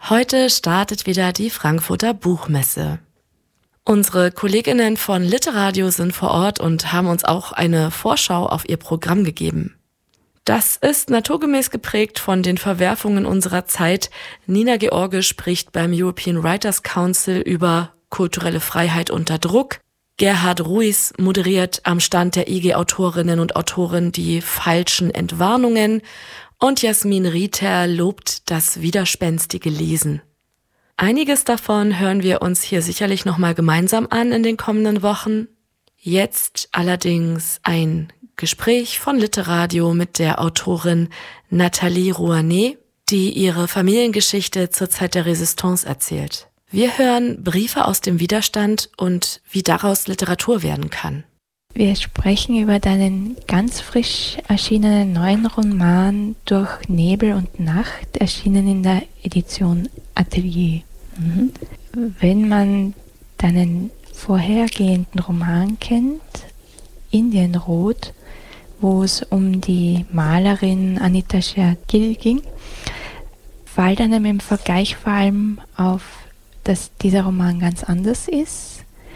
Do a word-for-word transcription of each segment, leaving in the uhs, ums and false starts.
Heute startet wieder die Frankfurter Buchmesse. Unsere Kolleginnen von Literadio sind vor Ort und haben uns auch eine Vorschau auf ihr Programm gegeben. Das ist naturgemäß geprägt von den Verwerfungen unserer Zeit. Nina George spricht beim European Writers Council über kulturelle Freiheit unter Druck. Gerhard Ruiz moderiert am Stand der I G-Autorinnen und Autoren die falschen Entwarnungen. Und Jasmin Rieter lobt das widerspenstige Lesen. Einiges davon hören wir uns hier sicherlich nochmal gemeinsam an in den kommenden Wochen. Jetzt allerdings ein Gespräch von Literadio mit der Autorin Nathalie Rouanet, die ihre Familiengeschichte zur Zeit der Resistance erzählt. Wir hören Briefe aus dem Widerstand und wie daraus Literatur werden kann. Wir sprechen über deinen ganz frisch erschienenen neuen Roman Durch Nebel und Nacht, erschienen in der Edition Atelier. Mhm. Wenn man deinen vorhergehenden Roman kennt, Indienrot, wo es um die Malerin Anita Schergil ging, fällt einem im Vergleich vor allem auf, dass dieser Roman ganz anders ist.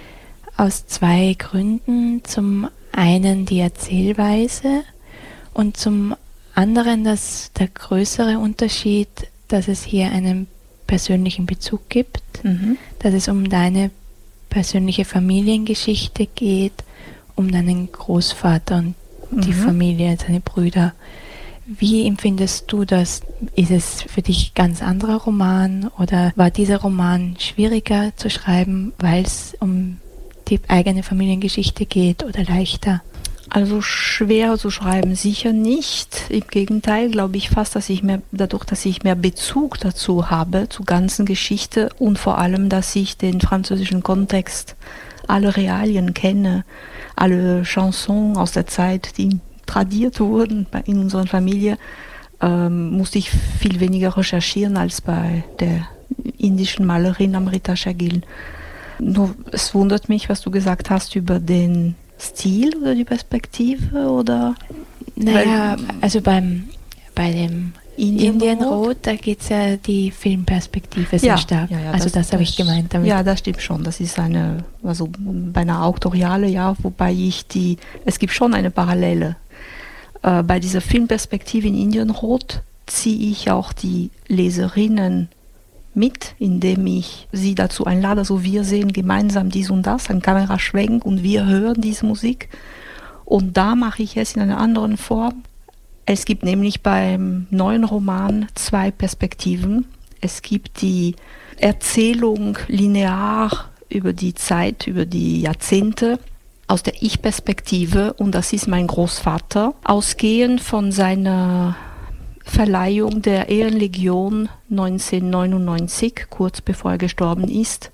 Aus zwei Gründen. Zum einen die Erzählweise und zum anderen dass der größere Unterschied, dass es hier einen persönlichen Bezug gibt, mhm. dass es um deine persönliche Familiengeschichte geht, um deinen Großvater und mhm. die Familie, seine Brüder. Wie empfindest du das? Ist es für dich ein ganz anderer Roman oder war dieser Roman schwieriger zu schreiben, weil es um die eigene Familiengeschichte geht oder leichter? Also schwer zu schreiben sicher nicht. Im Gegenteil glaube ich fast, dass ich mehr, dadurch, dass ich mehr Bezug dazu habe, zur ganzen Geschichte und vor allem, dass ich den französischen Kontext, alle Realien kenne, alle Chansons aus der Zeit, die tradiert wurden in unserer Familie, ähm, musste ich viel weniger recherchieren als bei der indischen Malerin Amrita Schergil. Nur es wundert mich, was du gesagt hast über den Stil oder die Perspektive oder? Naja, weil, also beim bei dem Indienrot, da geht es ja die Filmperspektive sehr ja, stark. Ja, ja, also das, das habe ich gemeint damit. Ja, das stimmt schon. Das ist eine, also bei einer Autoriale, ja, wobei ich die, es gibt schon eine Parallele. Äh, bei dieser Filmperspektive in Indienrot ziehe ich auch die Leserinnen mit, indem ich sie dazu einlade, also wir sehen gemeinsam dies und das, ein Kameraschwenk und wir hören diese Musik. Und da mache ich es in einer anderen Form. Es gibt nämlich beim neuen Roman zwei Perspektiven. Es gibt die Erzählung linear über die Zeit, über die Jahrzehnte aus der Ich-Perspektive und das ist mein Großvater, ausgehend von seiner Verleihung der Ehrenlegion neunzehnhundertneunundneunzig, kurz bevor er gestorben ist,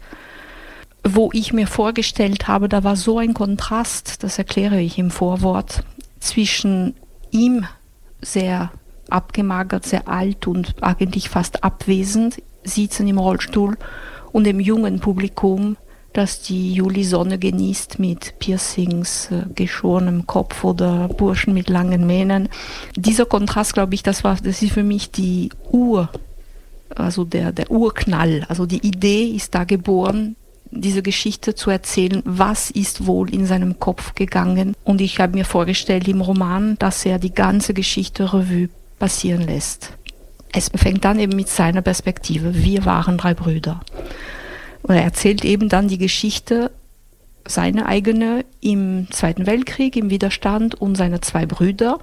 wo ich mir vorgestellt habe, da war so ein Kontrast, das erkläre ich im Vorwort, zwischen ihm, sehr abgemagert, sehr alt und eigentlich fast abwesend, sitzen im Rollstuhl, und dem jungen Publikum, das die Julisonne genießt mit Piercings, äh, geschorenem Kopf oder Burschen mit langen Mähnen. Dieser Kontrast, glaube ich, das war, das ist für mich die Ur, also der, der Urknall. Also die Idee ist da geboren, diese Geschichte zu erzählen, was ist wohl in seinem Kopf gegangen. Und ich habe mir vorgestellt im Roman, dass er die ganze Geschichte Revue passieren lässt. Es fängt dann eben mit seiner Perspektive. Wir waren drei Brüder. Und er erzählt eben dann die Geschichte, seine eigene im Zweiten Weltkrieg, im Widerstand und seine zwei Brüder.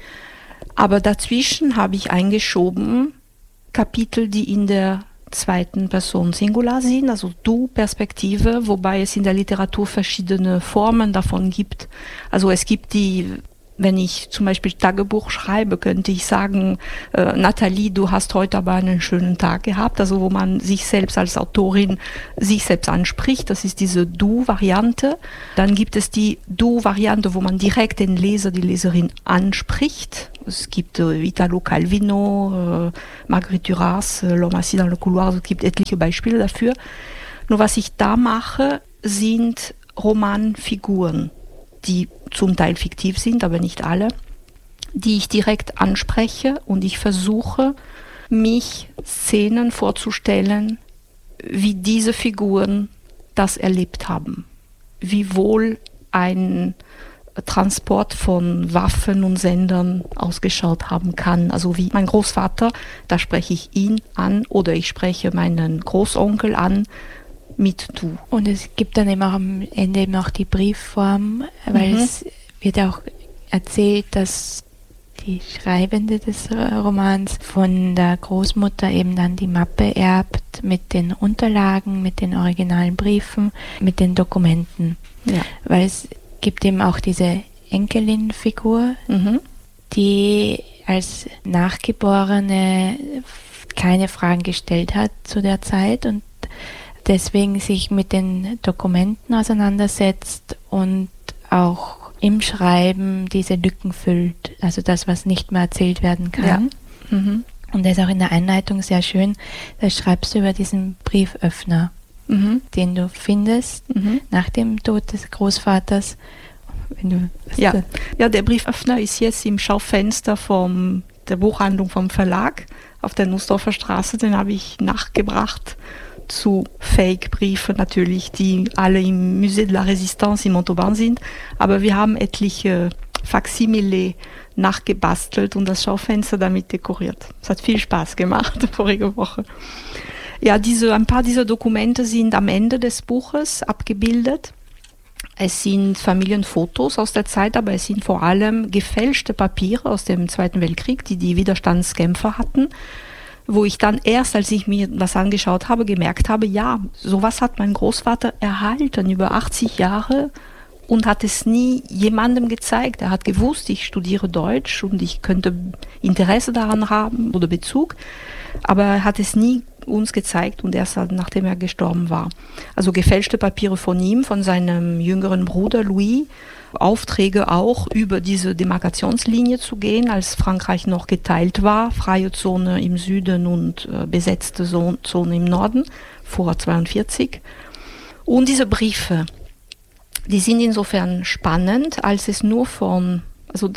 Aber dazwischen habe ich eingeschoben Kapitel, die in der zweiten Person Singular sind, also Du-Perspektive, wobei es in der Literatur verschiedene Formen davon gibt. Also es gibt die, wenn ich zum Beispiel Tagebuch schreibe, könnte ich sagen, äh, Nathalie, du hast heute aber einen schönen Tag gehabt, also wo man sich selbst als Autorin sich selbst anspricht, das ist diese Du-Variante. Dann gibt es die Du-Variante, wo man direkt den Leser, die Leserin anspricht. Es gibt äh, Italo Calvino, äh, Marguerite Duras, äh, L'homme assis dans le couloir, also es gibt etliche Beispiele dafür. Nur was ich da mache, sind Romanfiguren, die zum Teil fiktiv sind, aber nicht alle, die ich direkt anspreche und ich versuche, mich Szenen vorzustellen, wie diese Figuren das erlebt haben. Wie wohl ein Transport von Waffen und Sendern ausgeschaut haben kann. Also wie mein Großvater, da spreche ich ihn an oder ich spreche meinen Großonkel an mit du. Und es gibt dann eben auch am Ende eben auch die Briefform, weil mhm. es wird auch erzählt, dass die Schreibende des Romans von der Großmutter eben dann die Mappe erbt mit den Unterlagen, mit den originalen Briefen, mit den Dokumenten. Ja. Weil es gibt eben auch diese Enkelin-Figur, mhm. die als Nachgeborene keine Fragen gestellt hat zu der Zeit und deswegen sich mit den Dokumenten auseinandersetzt und auch im Schreiben diese Lücken füllt, also das, was nicht mehr erzählt werden kann. Ja. Mhm. Und das ist auch in der Einleitung sehr schön, da schreibst du über diesen Brieföffner, mhm. den du findest mhm. nach dem Tod des Großvaters. Wenn du, ja. ja, der Brieföffner ist jetzt im Schaufenster vom, der Buchhandlung vom Verlag auf der Nussdorfer Straße, den habe ich nachgebracht zu Fake-Briefen natürlich, die alle im Musée de la Résistance in Montauban sind, aber wir haben etliche Faksimile nachgebastelt und das Schaufenster damit dekoriert. Es hat viel Spaß gemacht vorige Woche. Ja, diese, ein paar dieser Dokumente sind am Ende des Buches abgebildet. Es sind Familienfotos aus der Zeit, aber es sind vor allem gefälschte Papiere aus dem Zweiten Weltkrieg, die die Widerstandskämpfer hatten, wo ich dann erst, als ich mir das angeschaut habe, gemerkt habe, ja, sowas hat mein Großvater erhalten über achtzig Jahre und hat es nie jemandem gezeigt. Er hat gewusst, ich studiere Deutsch und ich könnte Interesse daran haben oder Bezug, aber er hat es nie uns gezeigt und erst nachdem er gestorben war. Also gefälschte Papiere von ihm, von seinem jüngeren Bruder Louis, Aufträge auch über diese Demarkationslinie zu gehen, als Frankreich noch geteilt war, freie Zone im Süden und äh, besetzte Zone im Norden, vor zweiundvierzig. Und diese Briefe, die sind insofern spannend, als es nur von, also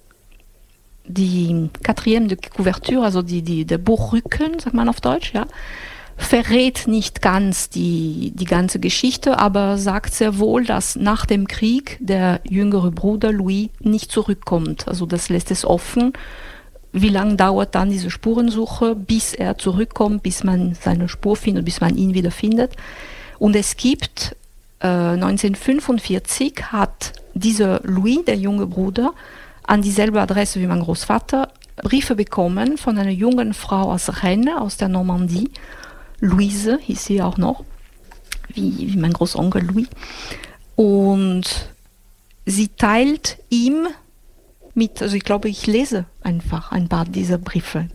die Quatrième de Couverture, also die, die, der Buchrücken, sagt man auf Deutsch, ja, verrät nicht ganz die, die ganze Geschichte, aber sagt sehr wohl, dass nach dem Krieg der jüngere Bruder Louis nicht zurückkommt. Also das lässt es offen. Wie lange dauert dann diese Spurensuche, bis er zurückkommt, bis man seine Spur findet, bis man ihn wieder findet. Und es gibt äh, neunzehnhundertfünfundvierzig hat dieser Louis, der junge Bruder, an dieselbe Adresse wie mein Großvater Briefe bekommen von einer jungen Frau aus Rennes, aus der Normandie. Louise hieß sie auch noch, wie, wie mein Großonkel Louis. Und sie teilt ihm mit, also ich glaube, ich lese einfach ein paar dieser Briefe.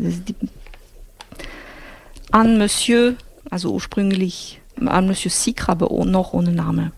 An Monsieur, also ursprünglich an Monsieur Sicre, aber noch ohne Name.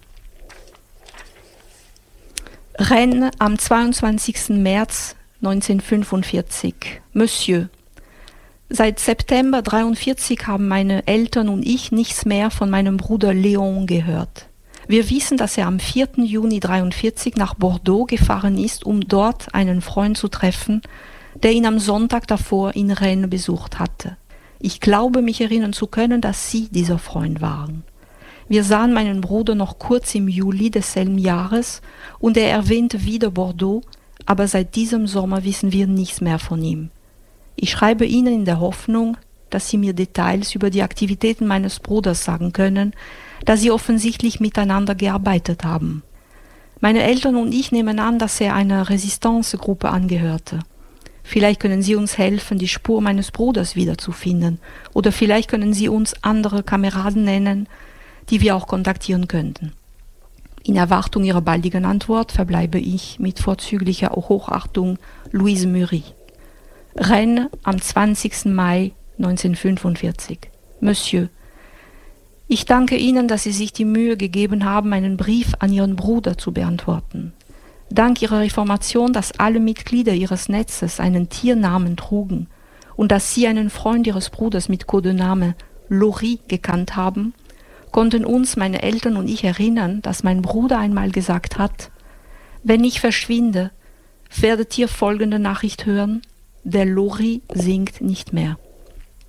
Rennes am zweiundzwanzigsten März neunzehnhundertfünfundvierzig. Monsieur, seit September dreiundvierzig haben meine Eltern und ich nichts mehr von meinem Bruder Léon gehört. Wir wissen, dass er am vierten Juni dreiundvierzig nach Bordeaux gefahren ist, um dort einen Freund zu treffen, der ihn am Sonntag davor in Rennes besucht hatte. Ich glaube, mich erinnern zu können, dass Sie dieser Freund waren. Wir sahen meinen Bruder noch kurz im Juli desselben Jahres und er erwähnte wieder Bordeaux, aber seit diesem Sommer wissen wir nichts mehr von ihm. Ich schreibe Ihnen in der Hoffnung, dass Sie mir Details über die Aktivitäten meines Bruders sagen können, da Sie offensichtlich miteinander gearbeitet haben. Meine Eltern und ich nehmen an, dass er einer Resistance-Gruppe angehörte. Vielleicht können Sie uns helfen, die Spur meines Bruders wiederzufinden, oder vielleicht können Sie uns andere Kameraden nennen, die wir auch kontaktieren könnten. In Erwartung Ihrer baldigen Antwort verbleibe ich mit vorzüglicher Hochachtung Louise Murie. Rennes am zwanzigsten Mai neunzehnhundertfünfundvierzig. Monsieur, ich danke Ihnen, dass Sie sich die Mühe gegeben haben, einen Brief an Ihren Bruder zu beantworten. Dank Ihrer Information, dass alle Mitglieder Ihres Netzes einen Tiernamen trugen und dass Sie einen Freund Ihres Bruders mit Codename Laurie gekannt haben, konnten uns meine Eltern und ich erinnern, dass mein Bruder einmal gesagt hat, wenn ich verschwinde, werdet ihr folgende Nachricht hören, der Laurie singt nicht mehr.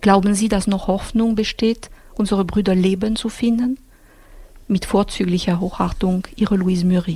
Glauben Sie, dass noch Hoffnung besteht, unsere Brüder leben zu finden? Mit vorzüglicher Hochachtung, Ihre Louise Murry.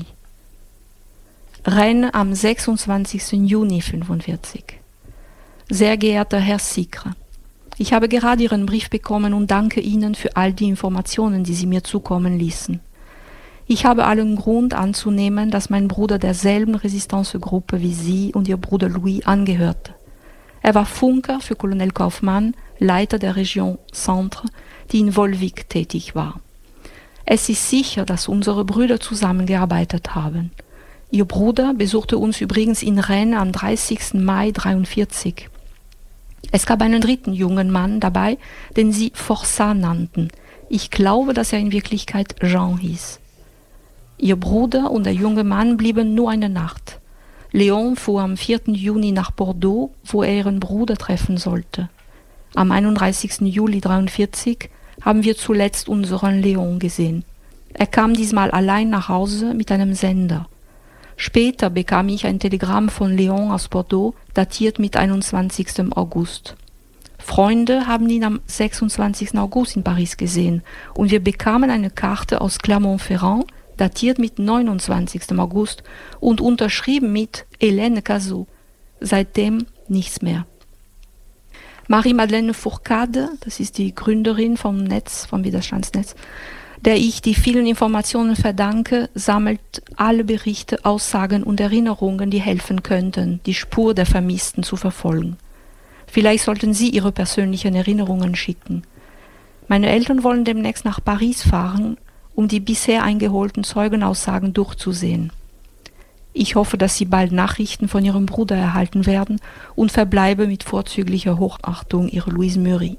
Rennes am sechsundzwanzigsten Juni fünfundvierzig. Sehr geehrter Herr Sicre, ich habe gerade Ihren Brief bekommen und danke Ihnen für all die Informationen, die Sie mir zukommen ließen. Ich habe allen Grund anzunehmen, dass mein Bruder derselben Resistance-Gruppe wie Sie und Ihr Bruder Louis angehörte. Er war Funker für Colonel Kaufmann, Leiter der Region Centre, die in Volvic tätig war. Es ist sicher, dass unsere Brüder zusammengearbeitet haben. Ihr Bruder besuchte uns übrigens in Rennes am dreißigsten Mai dreiundvierzig. Es gab einen dritten jungen Mann dabei, den sie Forçat nannten. Ich glaube, dass er in Wirklichkeit Jean hieß. Ihr Bruder und der junge Mann blieben nur eine Nacht. Léon fuhr am vierten Juni nach Bordeaux, wo er ihren Bruder treffen sollte. Am einunddreißigsten Juli dreiundvierzig haben wir zuletzt unseren Léon gesehen. Er kam diesmal allein nach Hause mit einem Sender. Später bekam ich ein Telegramm von Léon aus Bordeaux, datiert mit einundzwanzigsten August. Freunde haben ihn am sechsundzwanzigsten August in Paris gesehen und wir bekamen eine Karte aus Clermont-Ferrand, datiert mit neunundzwanzigsten August und unterschrieben mit Hélène Cazot. Seitdem nichts mehr. Marie-Madeleine Fourcade, das ist die Gründerin vom Netz, vom Widerstandsnetz, der ich die vielen Informationen verdanke, sammelt alle Berichte, Aussagen und Erinnerungen, die helfen könnten, die Spur der Vermissten zu verfolgen. Vielleicht sollten Sie Ihre persönlichen Erinnerungen schicken. Meine Eltern wollen demnächst nach Paris fahren, um die bisher eingeholten Zeugenaussagen durchzusehen. Ich hoffe, dass Sie bald Nachrichten von Ihrem Bruder erhalten werden und verbleibe mit vorzüglicher Hochachtung, Ihre Louise Murry.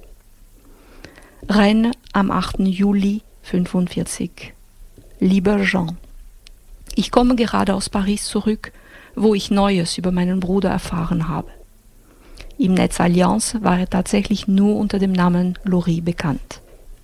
Rennes am achten Juli fünfundvierzig. Lieber Jean, ich komme gerade aus Paris zurück, wo ich Neues über meinen Bruder erfahren habe. Im Netz Allianz war er tatsächlich nur unter dem Namen Laurie bekannt.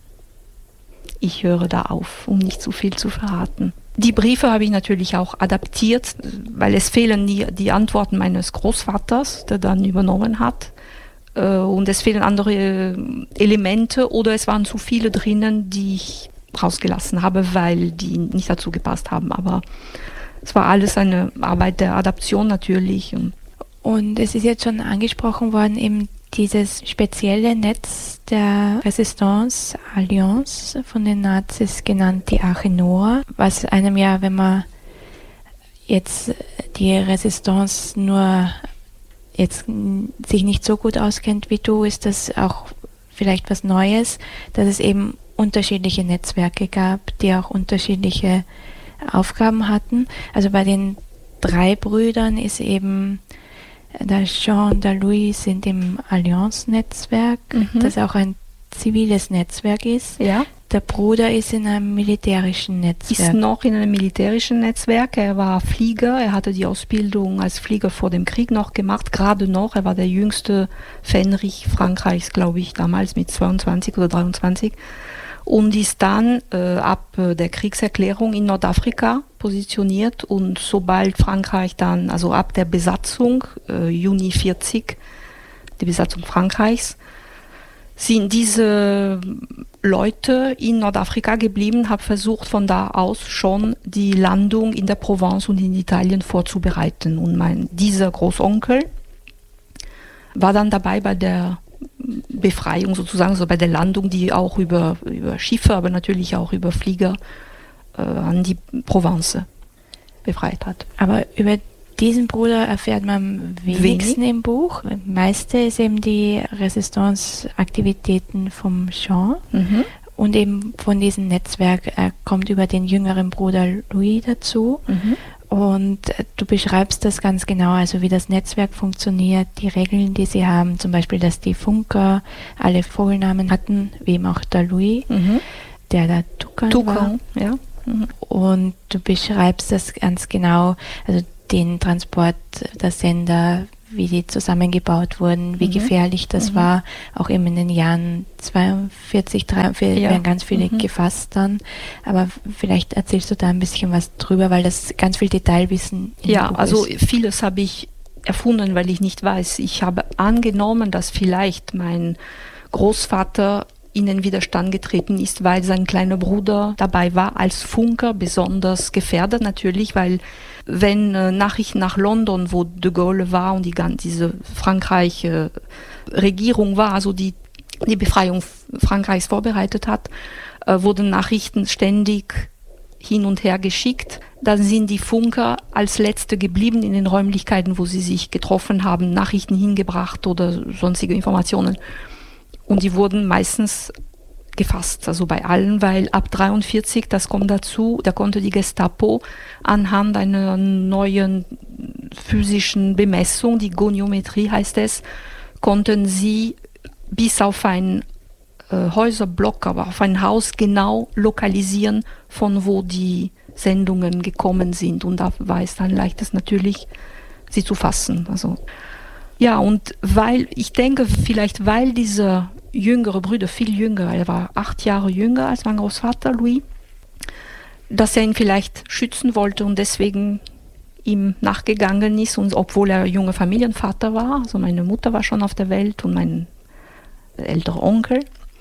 Ich höre da auf, um nicht zu viel zu verraten. Die Briefe habe ich natürlich auch adaptiert, weil es fehlen die, die Antworten meines Großvaters, der dann übernommen hat. Äh, und es fehlen andere Elemente oder es waren zu viele drinnen, die ich rausgelassen habe, weil die nicht dazu gepasst haben. Aber es war alles eine Arbeit der Adaption natürlich. Und es ist jetzt schon angesprochen worden, eben dieses spezielle Netz der Resistance Alliance von den Nazis genannt, die Arche Noah, was einem ja, wenn man jetzt die Resistance nur jetzt sich nicht so gut auskennt wie du, ist das auch vielleicht was Neues, dass es eben unterschiedliche Netzwerke gab, die auch unterschiedliche Aufgaben hatten. Also bei den drei Brüdern ist eben der Jean und der Louis sind im Allianz-Netzwerk, mhm. das auch ein ziviles Netzwerk ist. Ja. Der Bruder ist in einem militärischen Netzwerk. Ist noch in einem militärischen Netzwerk. Er war Flieger. Er hatte die Ausbildung als Flieger vor dem Krieg noch gemacht, gerade noch. Er war der jüngste Fähnrich Frankreichs, glaube ich, damals mit zweiundzwanzig oder dreiundzwanzig. Und ist dann äh, ab äh, der Kriegserklärung in Nordafrika positioniert und sobald Frankreich dann, also ab der Besatzung, äh, Juni vierzig, die Besatzung Frankreichs, sind diese Leute in Nordafrika geblieben, haben versucht von da aus schon die Landung in der Provence und in Italien vorzubereiten. Und mein, dieser Großonkel war dann dabei bei der Befreiung sozusagen, so bei der Landung, die auch über, über Schiffe, aber natürlich auch über Flieger äh, an die Provence befreit hat. Aber über diesen Bruder erfährt man am wenigsten Wenig. Im Buch. Das meiste ist eben die Resistance-Aktivitäten vom Jean mhm. und eben von diesem Netzwerk. Er kommt über den jüngeren Bruder Louis dazu. Mhm. Und du beschreibst das ganz genau, also wie das Netzwerk funktioniert, die Regeln, die sie haben, zum Beispiel, dass die Funker alle Vollnamen hatten, wie eben auch der Louis, mhm. der da Toucan, Toucan war. Ja. Mhm. Und du beschreibst das ganz genau, also den Transport der Sender, wie die zusammengebaut wurden, wie mhm. gefährlich das mhm. war. Auch eben in den Jahren zweiundvierzig, dreiundvierzig ja. werden ganz viele mhm. gefasst dann. Aber vielleicht erzählst du da ein bisschen was drüber, weil das ganz viel Detailwissen in Ja, dem Buch also ist. Vieles habe ich erfunden, weil ich nicht weiß. Ich habe angenommen, dass vielleicht mein Großvater in den Widerstand getreten ist, weil sein kleiner Bruder dabei war, als Funker besonders gefährdet natürlich, weil wenn äh, Nachrichten nach London, wo de Gaulle war und die ganze diese Frankreich äh, Regierung war, also die die Befreiung Frankreichs vorbereitet hat, äh, wurden Nachrichten ständig hin und her geschickt. Dann sind die Funker als Letzte geblieben in den Räumlichkeiten, wo sie sich getroffen haben, Nachrichten hingebracht oder sonstige Informationen. Und die wurden meistens gefasst, also bei allen, weil ab dreiundvierzig, das kommt dazu, da konnte die Gestapo anhand einer neuen physischen Bemessung, die Goniometrie heißt es, konnten sie bis auf ein äh, Häuserblock, aber auf ein Haus genau lokalisieren, von wo die Sendungen gekommen sind. Und da war es dann leichtes natürlich, sie zu fassen. Also ja, und weil, ich denke, vielleicht weil dieser jüngere Bruder, viel jünger, er war acht Jahre jünger als mein Großvater Louis, dass er ihn vielleicht schützen wollte und deswegen ihm nachgegangen ist, und obwohl er junger Familienvater war, also meine Mutter war schon auf der Welt und mein älterer Onkel,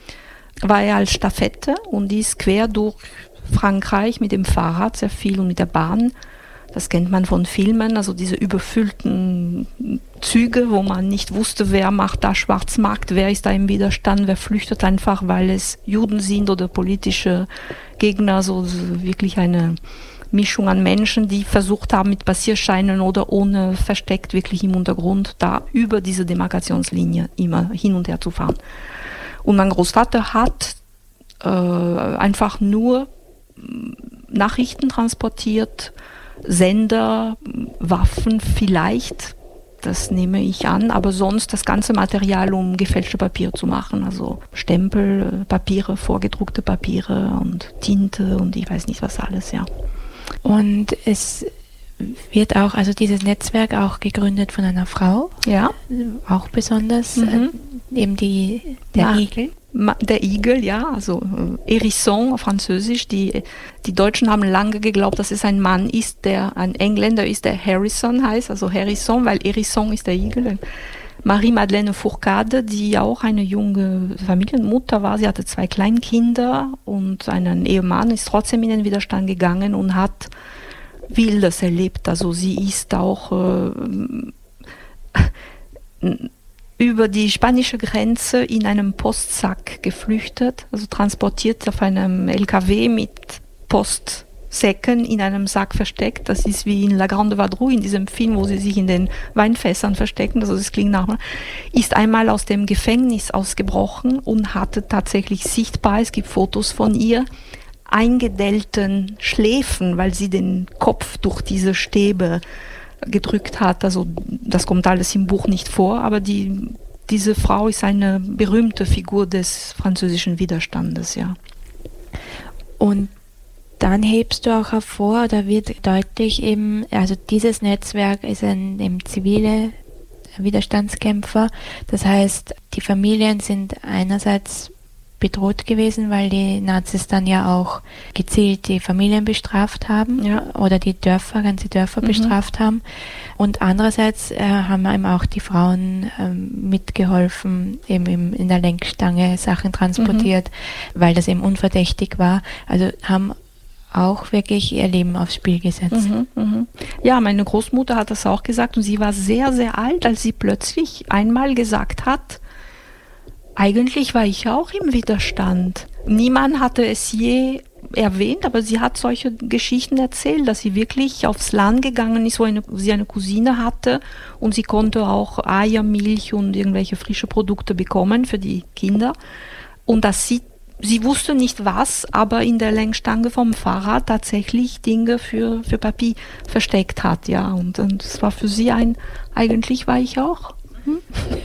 war er als Stafette und ist quer durch Frankreich mit dem Fahrrad sehr viel und mit der Bahn. Das kennt man von Filmen, also diese überfüllten Züge, wo man nicht wusste, wer macht da Schwarzmarkt, wer ist da im Widerstand, wer flüchtet einfach, weil es Juden sind oder politische Gegner, also wirklich eine Mischung an Menschen, die versucht haben, mit Passierscheinen oder ohne versteckt wirklich im Untergrund da über diese Demarkationslinie immer hin und her zu fahren. Und mein Großvater hat äh, einfach nur Nachrichten transportiert, Sender, Waffen vielleicht, das nehme ich an, aber sonst das ganze Material, um gefälschte Papiere zu machen, also Stempel, Papiere, vorgedruckte Papiere und Tinte und ich weiß nicht was alles, ja. Und es wird auch, also dieses Netzwerk auch gegründet von einer Frau, ja, auch besonders, mhm. äh, eben die, der Na, Igel. Der Igel, ja, also äh, Hérisson auf Französisch. Die, die Deutschen haben lange geglaubt, dass es ein Mann ist, der ein Engländer ist, der Harrison heißt, also Hérisson, weil Hérisson ist der Igel. Marie-Madeleine Fourcade, die auch eine junge Familienmutter war, sie hatte zwei Kleinkinder und einen Ehemann, ist trotzdem in den Widerstand gegangen und hat Wildes erlebt. Also sie ist auch äh, über die spanische Grenze in einem Postsack geflüchtet, also transportiert auf einem L K W mit Postsäcken in einem Sack versteckt. Das ist wie in La Grande Vadrouille, in diesem Film, wo sie sich in den Weinfässern verstecken, also das klingt nach, ist einmal aus dem Gefängnis ausgebrochen und hatte tatsächlich sichtbar, es gibt Fotos von ihr, eingedellten Schläfen, weil sie den Kopf durch diese Stäbe gedrückt hat. Also das kommt alles im Buch nicht vor, aber die, diese Frau ist eine berühmte Figur des französischen Widerstandes, ja. Und dann hebst du auch hervor, da wird deutlich eben, also dieses Netzwerk ist ein eben zivile Widerstandskämpfer. Das heißt, die Familien sind einerseits bedroht gewesen, weil die Nazis dann ja auch gezielt die Familien bestraft haben, ja, oder die Dörfer, ganze Dörfer mhm. bestraft haben. Und andererseits äh, haben eben auch die Frauen ähm, mitgeholfen, eben im, in der Lenkstange Sachen transportiert, mhm. weil das eben unverdächtig war. Also haben auch wirklich ihr Leben aufs Spiel gesetzt. Mhm, mhm. Ja, meine Großmutter hat das auch gesagt und sie war sehr, sehr alt, als sie plötzlich einmal gesagt hat, eigentlich war ich auch im Widerstand. Niemand hatte es je erwähnt, aber sie hat solche Geschichten erzählt, dass sie wirklich aufs Land gegangen ist, wo eine, sie eine Cousine hatte und sie konnte auch Eier, Milch und irgendwelche frische Produkte bekommen für die Kinder. Und dass sie, sie wusste nicht was, aber in der Lenkstange vom Fahrrad tatsächlich Dinge für, für Papi versteckt hat. Ja, und, und das war für sie ein, eigentlich war ich auch. Hm?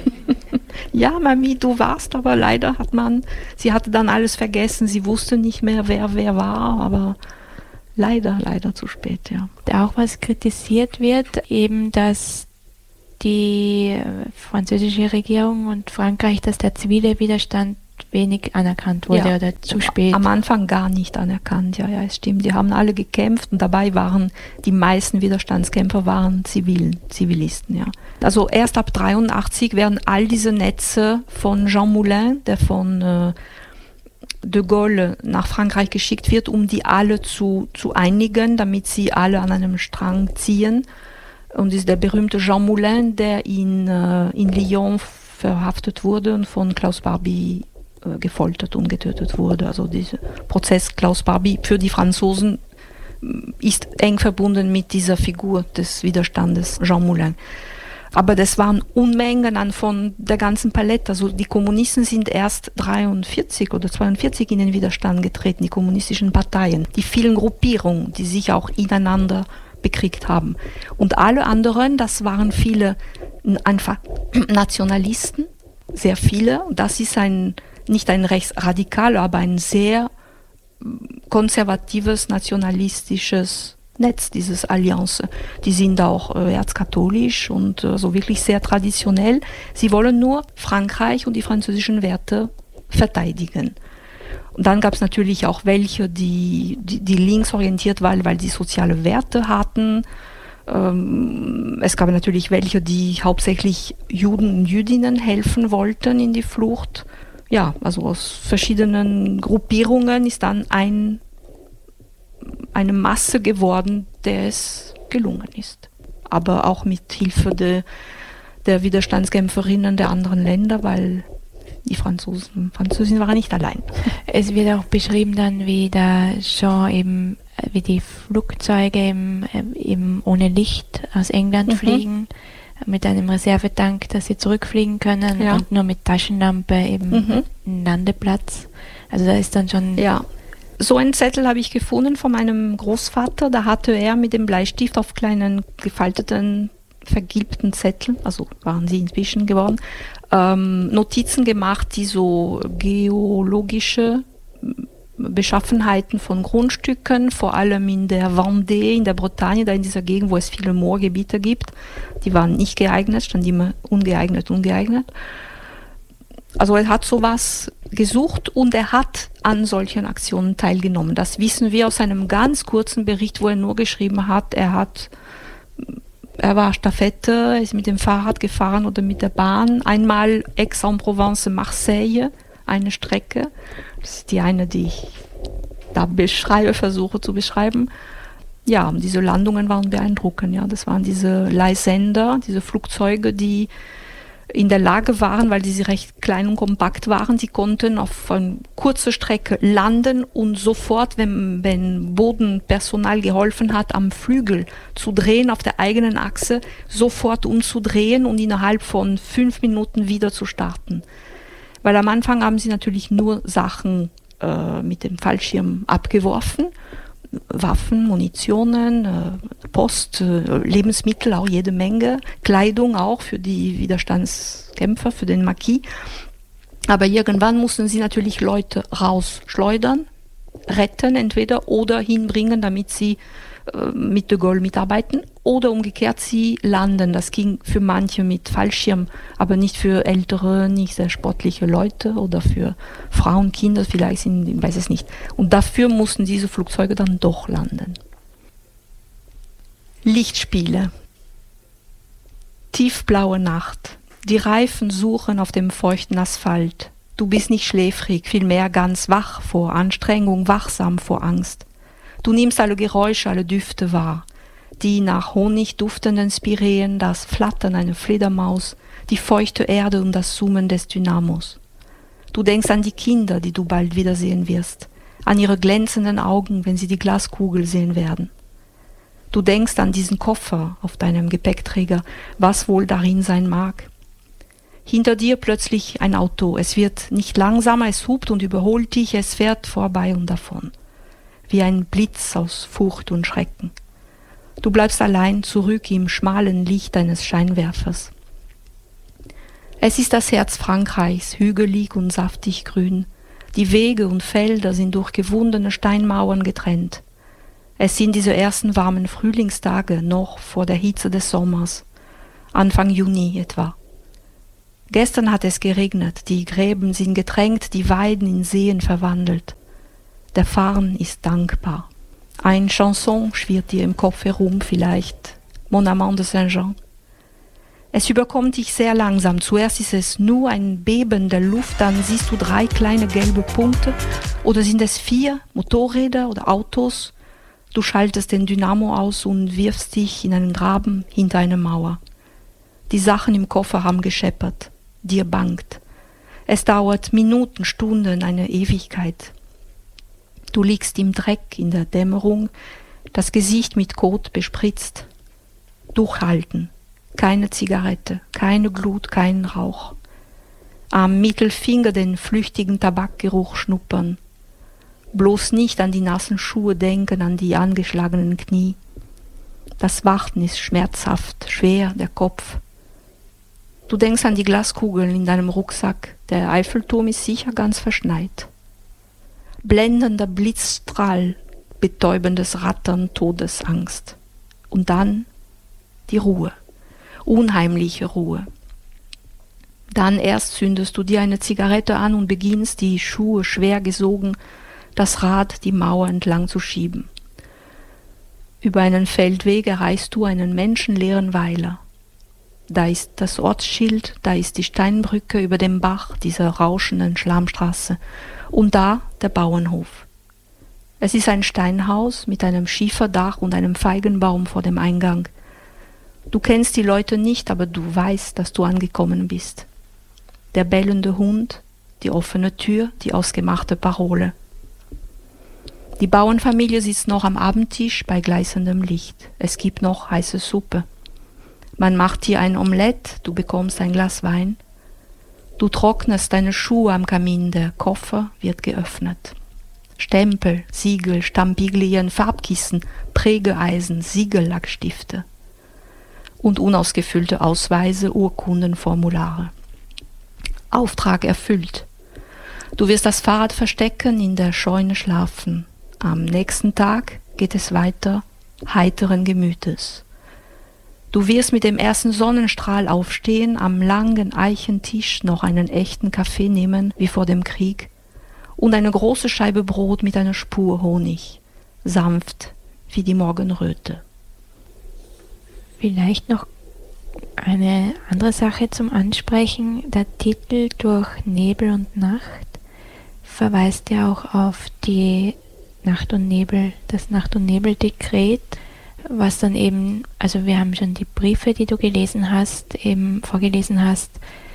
Ja, Mami, du warst, aber leider hat man, sie hatte dann alles vergessen, sie wusste nicht mehr, wer wer war, aber leider, leider zu spät, ja. Auch was kritisiert wird, eben, dass die französische Regierung und Frankreich, dass der zivile Widerstand wenig anerkannt wurde, ja, oder zu spät. Am Anfang gar nicht anerkannt, ja, ja, es stimmt. Die haben alle gekämpft und dabei waren die meisten Widerstandskämpfer waren Zivilen, Zivilisten, ja. Also erst ab dreiundachtzig werden all diese Netze von Jean Moulin, der von äh, de Gaulle nach Frankreich geschickt wird, um die alle zu, zu einigen, damit sie alle an einem Strang ziehen. Und das ist der berühmte Jean Moulin, der in, äh, in Lyon verhaftet wurde und von Klaus Barbie äh, gefoltert und getötet wurde. Also dieser Prozess Klaus Barbie für die Franzosen ist eng verbunden mit dieser Figur des Widerstandes Jean Moulin. Aber das waren Unmengen an von der ganzen Palette. Also die Kommunisten sind erst dreiundvierzig oder zweiundvierzig in den Widerstand getreten, die kommunistischen Parteien. Die vielen Gruppierungen, die sich auch ineinander bekriegt haben. Und alle anderen, das waren viele einfach Nationalisten, sehr viele. Das ist ein, nicht ein rechtsradikaler, aber ein sehr konservatives, nationalistisches Netz, dieses Allianz. Die sind auch äh, erzkatholisch und äh, so wirklich sehr traditionell. Sie wollen nur Frankreich und die französischen Werte verteidigen. Und dann gab es natürlich auch welche, die, die, die linksorientiert waren, weil sie soziale Werte hatten. Ähm, es gab natürlich welche, die hauptsächlich Juden und Jüdinnen helfen wollten in die Flucht. Ja, also aus verschiedenen Gruppierungen ist dann ein eine Masse geworden, der es gelungen ist. Aber auch mit Hilfe de, der Widerstandskämpferinnen der anderen Länder, weil die Franzosen, Franzosen waren nicht allein. Es wird auch beschrieben dann, wie da schon eben, wie die Flugzeuge eben, eben ohne Licht aus England mhm. fliegen, mit einem Reservetank, dass sie zurückfliegen können, ja, und nur mit Taschenlampe eben mhm. einen Landeplatz. Also da ist dann schon... Ja. So einen Zettel habe ich gefunden von meinem Großvater. Da hatte er mit dem Bleistift auf kleinen gefalteten, vergilbten Zetteln, also waren sie inzwischen geworden, ähm, Notizen gemacht, die so geologische Beschaffenheiten von Grundstücken, vor allem in der Vendée, in der Bretagne, da in dieser Gegend, wo es viele Moorgebiete gibt, die waren nicht geeignet, stand immer ungeeignet, ungeeignet. Also er hat sowas gesucht und er hat an solchen Aktionen teilgenommen. Das wissen wir aus einem ganz kurzen Bericht, wo er nur geschrieben hat, er hat, er war Stafette, ist mit dem Fahrrad gefahren oder mit der Bahn. Einmal Aix-en-Provence, Marseille, eine Strecke. Das ist die eine, die ich da beschreibe, versuche zu beschreiben. Ja, diese Landungen waren beeindruckend. Ja, das waren diese Leihsender, diese Flugzeuge, die in der Lage waren, weil sie recht klein und kompakt waren, sie konnten auf eine kurze Strecke landen und sofort, wenn, wenn Bodenpersonal geholfen hat, am Flügel zu drehen, auf der eigenen Achse, sofort umzudrehen und innerhalb von fünf Minuten wieder zu starten. Weil am Anfang haben sie natürlich nur Sachen äh, mit dem Fallschirm abgeworfen, Waffen, Munitionen, äh, Post, äh, Lebensmittel, auch jede Menge, Kleidung auch für die Widerstandskämpfer, für den Maquis. Aber irgendwann mussten sie natürlich Leute rausschleudern, retten entweder oder hinbringen, damit sie äh, mit de Gaulle mitarbeiten, oder umgekehrt sie landen. Das ging für manche mit Fallschirm, aber nicht für ältere, nicht sehr sportliche Leute oder für Frauen, Kinder vielleicht, sind, ich weiß es nicht. Und dafür mussten diese Flugzeuge dann doch landen. Lichtspiele. Tiefblaue Nacht. Die Reifen suchen auf dem feuchten Asphalt. Du bist nicht schläfrig, vielmehr ganz wach vor Anstrengung, wachsam vor Angst. Du nimmst alle Geräusche, alle Düfte wahr. Die nach Honig duftenden Spireen, das Flattern einer Fledermaus, die feuchte Erde und das Summen des Dynamos. Du denkst an die Kinder, die du bald wiedersehen wirst, an ihre glänzenden Augen, wenn sie die Glaskugel sehen werden. Du denkst an diesen Koffer auf deinem Gepäckträger, was wohl darin sein mag. Hinter dir plötzlich ein Auto, es wird nicht langsamer, es hupt und überholt dich, es fährt vorbei und davon, wie ein Blitz aus Furcht und Schrecken. Du bleibst allein zurück im schmalen Licht eines Scheinwerfers. Es ist das Herz Frankreichs, hügelig und saftig grün. Die Wege und Felder sind durch gewundene Steinmauern getrennt. Es sind diese ersten warmen Frühlingstage noch vor der Hitze des Sommers, Anfang Juni etwa. Gestern hat es geregnet, die Gräben sind getränkt, die Weiden in Seen verwandelt. Der Farn ist dankbar. Ein Chanson schwirrt dir im Kopf herum, vielleicht Mon Amant de Saint-Jean. Es überkommt dich sehr langsam. Zuerst ist es nur ein Beben der Luft, dann siehst du drei kleine gelbe Punkte. Oder sind es vier Motorräder oder Autos? Du schaltest den Dynamo aus und wirfst dich in einen Graben hinter eine Mauer. Die Sachen im Koffer haben gescheppert. Dir bangt. Es dauert Minuten, Stunden, eine Ewigkeit. Du liegst im Dreck in der Dämmerung, das Gesicht mit Kot bespritzt. Durchhalten. Keine Zigarette, keine Glut, kein Rauch. Am Mittelfinger den flüchtigen Tabakgeruch schnuppern. Bloß nicht an die nassen Schuhe denken, an die angeschlagenen Knie. Das Warten ist schmerzhaft, schwer, der Kopf. Du denkst an die Glaskugeln in deinem Rucksack. Der Eiffelturm ist sicher ganz verschneit. Blendender Blitzstrahl, betäubendes Rattern, Todesangst. Und dann die Ruhe. Unheimliche Ruhe. Dann erst zündest du dir eine Zigarette an und beginnst, die Schuhe schwer gesogen, das Rad die Mauer entlang zu schieben. Über einen Feldweg erreichst du einen menschenleeren Weiler. Da ist das Ortsschild, da ist die Steinbrücke über dem Bach, dieser rauschenden Schlammstraße. Und da der Bauernhof. Es ist ein Steinhaus mit einem Schieferdach und einem Feigenbaum vor dem Eingang. Du kennst die Leute nicht, aber du weißt, dass du angekommen bist. Der bellende Hund, die offene Tür, die ausgemachte Parole. Die Bauernfamilie sitzt noch am Abendtisch bei gleißendem Licht. Es gibt noch heiße Suppe. Man macht dir ein Omelett, du bekommst ein Glas Wein. Du trocknest deine Schuhe am Kamin, der Koffer wird geöffnet. Stempel, Siegel, Stampiglien, Farbkissen, Prägeeisen, Siegellackstifte. Und unausgefüllte Ausweise, Urkunden, Formulare. Auftrag erfüllt. Du wirst das Fahrrad verstecken, in der Scheune schlafen. Am nächsten Tag geht es weiter, heiteren Gemütes. Du wirst mit dem ersten Sonnenstrahl aufstehen, am langen Eichentisch noch einen echten Kaffee nehmen, wie vor dem Krieg, und eine große Scheibe Brot mit einer Spur Honig, sanft wie die Morgenröte. Vielleicht noch eine andere Sache zum Ansprechen. Der Titel Durch Nebel und Nacht verweist ja auch auf die Nacht und Nebel, das Nacht- und Nebel-Dekret, was dann eben, also wir haben schon die Briefe, die du gelesen hast, eben vorgelesen hast,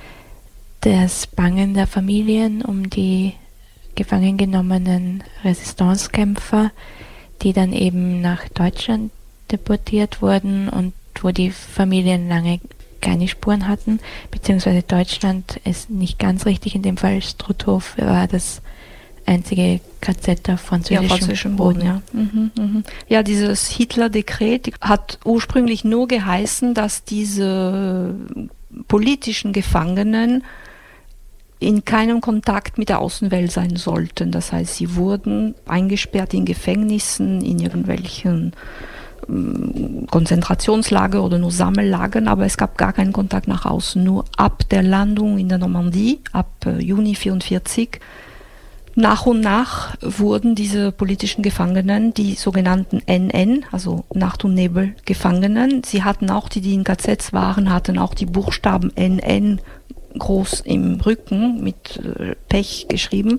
das Bangen der Familien um die gefangen genommenen Resistancekämpfer, die dann eben nach Deutschland deportiert wurden und wo die Familien lange keine Spuren hatten, beziehungsweise Deutschland ist nicht ganz richtig, in dem Fall Struthof war das einzige K Z auf französischem, ja, französischem Boden. Boden. Ja. Mhm, mhm. Ja, dieses Hitler-Dekret hat ursprünglich nur geheißen, dass diese politischen Gefangenen in keinem Kontakt mit der Außenwelt sein sollten. Das heißt, sie wurden eingesperrt in Gefängnissen, in irgendwelchen ähm, Konzentrationslager oder nur Sammellagern, aber es gab gar keinen Kontakt nach außen. Nur ab der Landung in der Normandie, ab äh, Juni vierundvierzig, nach und nach wurden diese politischen Gefangenen, die sogenannten N N, also Nacht- und Nebel-Gefangenen, sie hatten auch, die, die in K Zs waren, hatten auch die Buchstaben N N groß im Rücken mit äh, Pech geschrieben.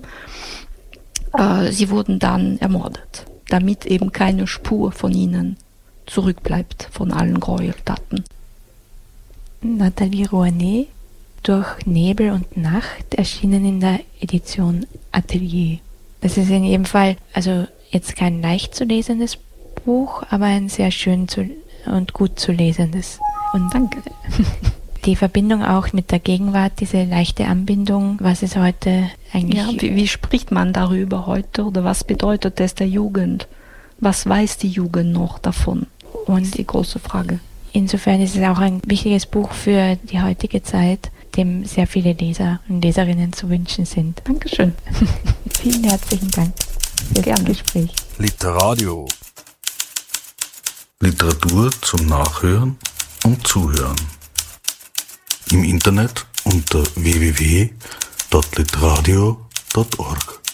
Äh, sie wurden dann ermordet, damit eben keine Spur von ihnen zurückbleibt, von allen Gräueltaten. Nathalie Rouanet, Durch Nebel und Nacht, erschienen in der Edition Atelier. Das ist in jedem Fall, also jetzt kein leicht zu lesendes Buch, aber ein sehr schön zu, und gut zu lesendes. Und danke. Die Verbindung auch mit der Gegenwart, diese leichte Anbindung, was ist heute eigentlich... Ja, wie, wie spricht man darüber heute oder was bedeutet es der Jugend? Was weiß die Jugend noch davon? Und die große Frage. Insofern ist es auch ein wichtiges Buch für die heutige Zeit, dem sehr viele Leser und Leserinnen zu wünschen sind. Dankeschön. Vielen herzlichen Dank für das Gespräch. Literadio. Literatur zum Nachhören und Zuhören. Im Internet unter w w w punkt literadio punkt org.